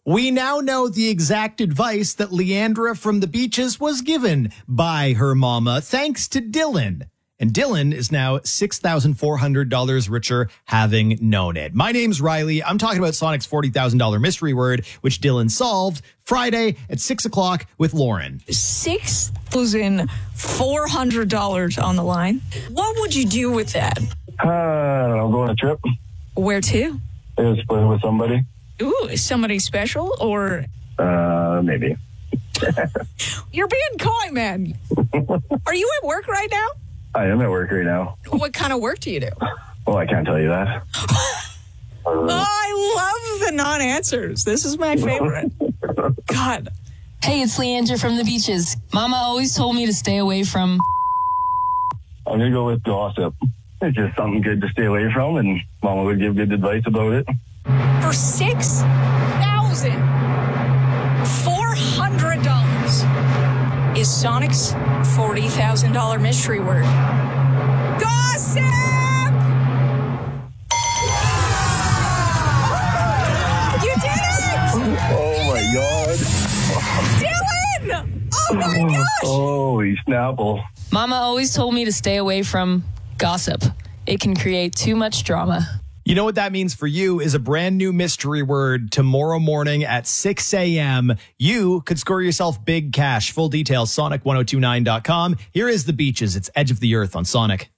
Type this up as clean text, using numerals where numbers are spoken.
We now know the exact advice that Leandra from the Beaches was given by her mama, thanks to Dylan. And Dylan is now $6,400 richer having known it. My name's Riley. I'm talking about Sonic's $40,000 mystery word, which Dylan solved Friday at 6 o'clock with Lauren. $6,400 on the line. What would you do with that? I don't know, go on a trip. Where to? Maybe split it with somebody. Ooh, is somebody special or? Maybe. You're being coy, man. Are you at work right now? I am at work right now. What kind of work do you do? Well, I can't tell you that. Oh, I love the non-answers. This is my favorite. God. Hey, it's Leandra from the Beaches. Mama always told me to stay away from... I'm going to go with gossip. It's just something good to stay away from, and Mama would give good advice about it. For $6,400 is Sonic's $40,000 mystery word. Gossip! You did it! Oh, my God. Dylan! Oh, my gosh! Holy Snapple. Mama always told me to stay away from gossip. It can create too much drama. You know what that means for you is a brand new mystery word tomorrow morning at 6 a.m. You could score yourself big cash. Full details, Sonic1029.com. Here is the Beaches. It's Edge of the Earth on Sonic.